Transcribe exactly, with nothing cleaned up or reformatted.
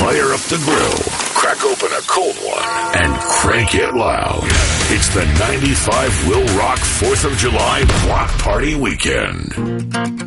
Fire up the grill, crack open a cold one, and crank it loud. It's the ninety-five Will Rock fourth of July Block Party Weekend.